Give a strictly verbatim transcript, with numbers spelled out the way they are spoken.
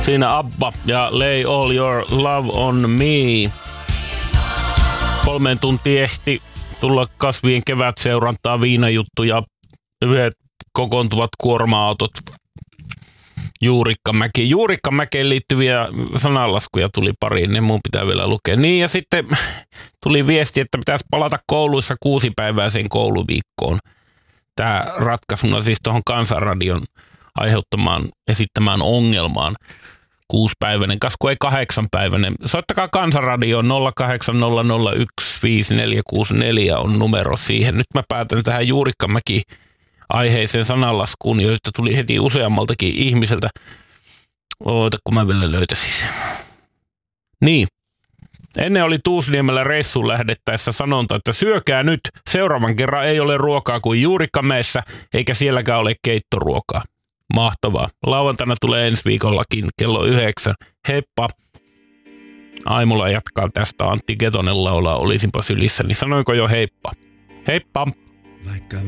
Siinä Abba ja Lay All Your Love on Me. Kolmeen tuntiin ehti tulla kasvien kevätseurantaa, viinajuttuja, yhdet kokoontuvat kuorma-autot Juurikkamäki. Juurikkamäkeen liittyviä sananlaskuja tuli pariin, ne mun pitää vielä lukea. Niin ja sitten tuli viesti, että pitäisi palata kouluissa kuusipäiväiseen kouluviikkoon. Tämä ratkaisuna siis tuohon Kansanradion aiheuttamaan, esittämään ongelmaan. Kuusipäiväinen, kas kun ei kahdeksanpäiväinen. Soittakaa Kansanradioon nolla kahdeksan nolla nolla yksi viisi neljä kuusi neljä on numero siihen. Nyt mä päätän tähän Juurikkamäki aiheeseen sananlaskuun, joista tuli heti useammaltakin ihmiseltä. Oota, kun mä vielä löytäisin sen. Niin. Ennen oli Tuusniemellä reissuun lähdettäessä sanonta, että syökää nyt. Seuraavan kerran ei ole ruokaa kuin Juurikkamäessä, eikä sielläkään ole keittoruokaa. Mahtavaa. Lauantaina tulee ensi viikollakin kello yhdeksän. Heippa. Aimulla jatkaa tästä. Antti Ketonen laulaa Olisinpa sylissä. Niin sanoinko jo heippa? Heippa. Vaikka